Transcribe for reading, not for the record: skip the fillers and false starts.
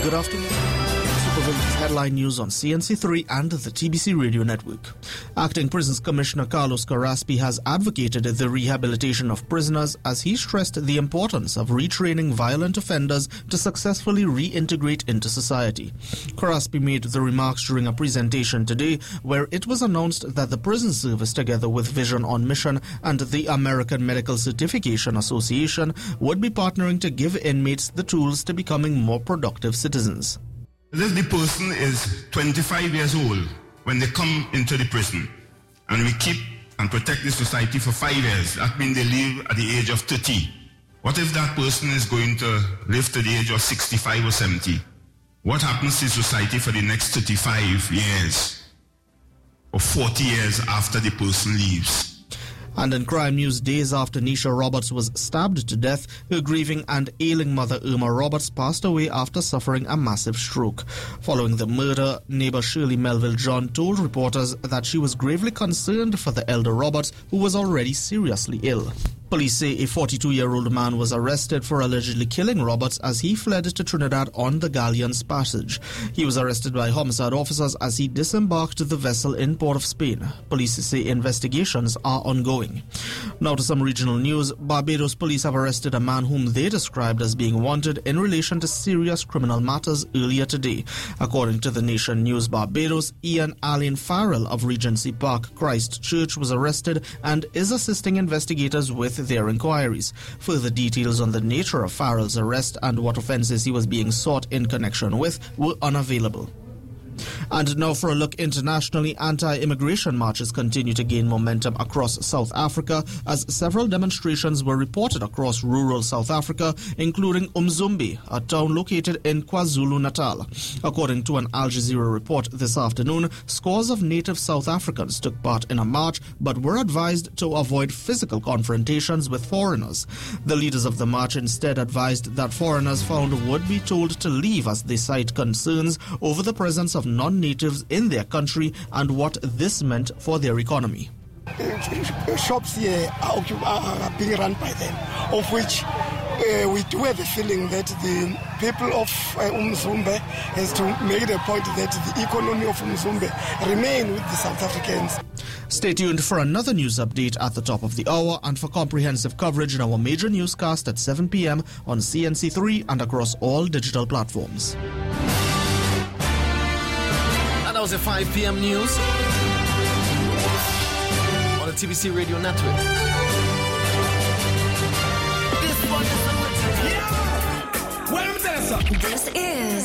Good afternoon. Supervillain's headline news on CNC3 and the TBC Radio Network. Acting Prisons Commissioner Carlos Carraspi has advocated the rehabilitation of prisoners as he stressed the importance of retraining violent offenders to successfully reintegrate into society. Carraspi made the remarks during a presentation today where it was announced that the Prison Service, together with Vision on Mission and the American Medical Certification Association, would be partnering to give inmates the tools to becoming more productive citizens. If the person is 25 years old when they come into the prison and we keep and protect the society for 5 years, that means they leave at the age of 30. What if that person is going to live to the age of 65 or 70? What happens to society for the next 35 years or 40 years after the person leaves? And in crime news, days after Nisha Roberts was stabbed to death, her grieving and ailing mother Irma Roberts passed away after suffering a massive stroke. Following the murder, neighbor Shirley Melville John told reporters that she was gravely concerned for the elder Roberts, who was already seriously ill. Police say a 42-year-old man was arrested for allegedly killing Roberts as he fled to Trinidad on the Galleon's passage. He was arrested by homicide officers as he disembarked the vessel in Port of Spain. Police say investigations are ongoing. Now to some regional news. Barbados police have arrested a man whom they described as being wanted in relation to serious criminal matters earlier today. According to the Nation News Barbados, Ian Allen Farrell of Regency Park Christchurch was arrested and is assisting investigators with their inquiries. Further details on the nature of Farrell's arrest and what offences he was being sought in connection with were unavailable. And now for a look internationally. Anti-immigration marches continue to gain momentum across South Africa as several demonstrations were reported across rural South Africa, including Umzumbe, a town located in KwaZulu-Natal. According to an Al Jazeera report this afternoon, scores of native South Africans took part in a march but were advised to avoid physical confrontations with foreigners. The leaders of the march instead advised that foreigners found would be told to leave as they cite concerns over the presence of non-natives in their country and what this meant for their economy. Shops here are being run by them, of which we do have a feeling that the people of Umzumbe has to make the point that the economy of Umzumbe remain with the South Africans. Stay tuned for another news update at the top of the hour and for comprehensive coverage in our major newscast at 7 p.m. on CNC3 and across all digital platforms. That was a 5 p.m. news on the TBC Radio Network. This is